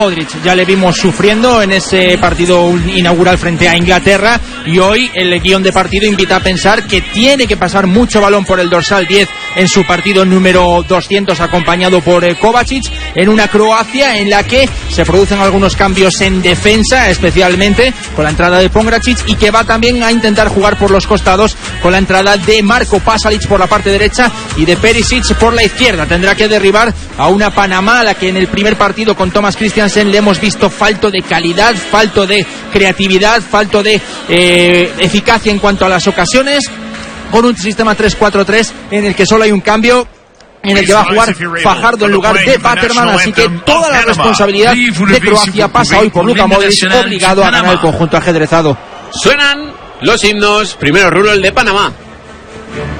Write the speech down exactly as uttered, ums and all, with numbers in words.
Modric ya le vimos sufriendo en ese partido inaugural frente a Inglaterra, y hoy el guión de partido invita a pensar que tiene que pasar mucho balón por el dorsal diez en su partido número doscientos, acompañado por eh, Kovacic, en una Croacia en la que se producen algunos cambios en defensa, especialmente con la entrada de Pongracic, y que va también a intentar jugar por los costados con la entrada de Marko Pasalic por la parte derecha y de Perisic por la izquierda. Tendrá que derribar a una Panamá a la que en el primer partido con Thomas Christiansen le hemos visto falto de calidad, falto de creatividad, falto de eh, eficacia en cuanto a las ocasiones, con un sistema tres cuatro tres en el que solo hay un cambio, en el que va a jugar Fajardo en lugar de Paterman. Así que toda la responsabilidad de Croacia pasa hoy por Luka Modric, obligado a ganar el conjunto ajedrezado. Suenan los himnos, primero Rulo el de Panamá.